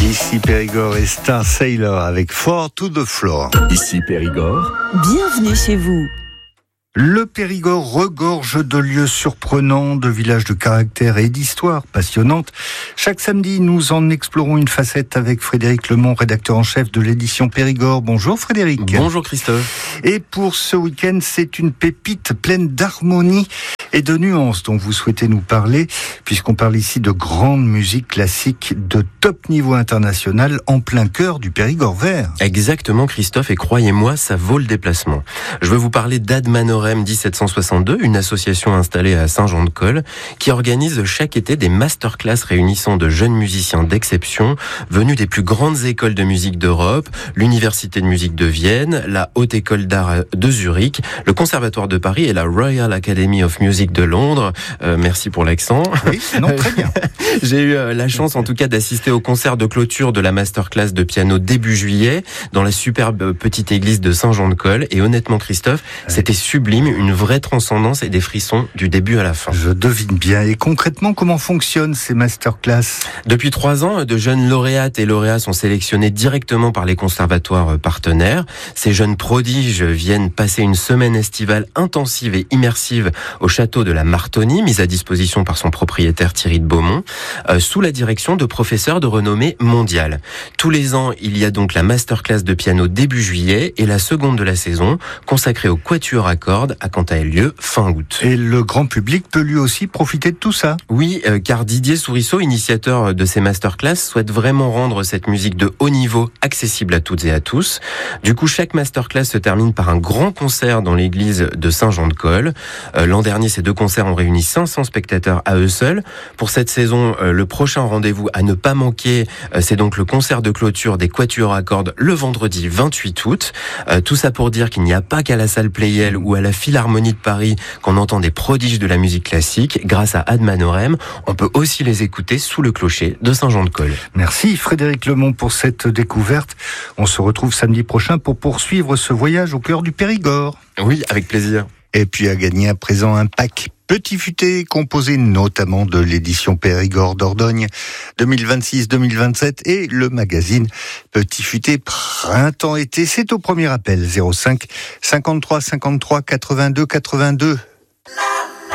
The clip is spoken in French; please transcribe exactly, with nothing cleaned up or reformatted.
Ici Périgord et Star Sailor avec Four to the Floor. Ici Périgord. Bienvenue chez vous. Le Périgord regorge de lieux surprenants, de villages de caractère et d'histoires passionnantes. Chaque samedi, nous en explorons une facette avec Frédéric Lemont, rédacteur en chef de l'édition Périgord. Bonjour Frédéric. Bonjour Christophe. Et pour ce week-end, c'est une pépite pleine d'harmonie et de nuances dont vous souhaitez nous parler, puisqu'on parle ici de grande musique classique de top niveau international en plein cœur du Périgord vert. Exactement Christophe, et croyez-moi, ça vaut le déplacement. Je veux vous parler d'Ad Manorem dix-sept cent soixante-deux, une association installée à Saint-Jean-de-Coll, qui organise chaque été des masterclass réunissant de jeunes musiciens d'exception, venus des plus grandes écoles de musique d'Europe, l'Université de musique de Vienne, la Haute École d'Art de Zurich, le Conservatoire de Paris et la Royal Academy of Music de Londres. Euh, merci pour l'accent. Oui, non, très bien. J'ai eu la chance en tout cas d'assister au concert de clôture de la masterclass de piano début juillet dans la superbe petite église de Saint-Jean-de-Coll, et honnêtement Christophe, ouais. C'était sublime, une vraie transcendance et des frissons du début à la fin. Je devine bien. Et concrètement, comment fonctionnent ces masterclass ? Depuis trois ans, de jeunes lauréates et lauréats sont sélectionnés directement par les conservatoires partenaires. Ces jeunes prodiges viennent passer une semaine estivale intensive et immersive au château de la Martonie, mise à disposition par son propriétaire Thierry de Beaumont, euh, sous la direction de professeurs de renommée mondiale. Tous les ans, il y a donc la masterclass de piano début juillet, et la seconde de la saison, consacrée au quatuor à cordes, a quant à elle lieu fin août. Et le grand public peut lui aussi profiter de tout ça ? Oui, euh, car Didier Sourisseau, initiateur de ces masterclass, souhaite vraiment rendre cette musique de haut niveau accessible à toutes et à tous. Du coup, chaque masterclass se termine par un grand concert dans l'église de Saint-Jean-de-Coll. Euh, l'an dernier, ces deux concerts ont réuni cinq cents spectateurs à eux seuls. Pour cette saison, euh, le prochain rendez-vous à ne pas manquer, euh, c'est donc le concert de clôture des quatuors à cordes le vendredi vingt-huit août. Euh, tout ça pour dire qu'il n'y a pas qu'à la salle Pleyel ou à la Philharmonie de Paris qu'on entend des prodiges de la musique classique. Grâce à Ad Manorem, on peut aussi les écouter sous le clocher de Saint-Jean-de-Coll. Merci Frédéric Lemont pour cette découverte. On se retrouve samedi prochain pour poursuivre ce voyage au cœur du Périgord. Oui, avec plaisir. Et puis à gagner à présent un pack Petit Futé, composé notamment de l'édition Périgord Dordogne deux mille vingt-six deux mille vingt-sept et le magazine Petit Futé Printemps-été. C'est au premier appel zéro cinq cinquante-trois cinquante-trois quatre-vingt-deux quatre-vingt-deux.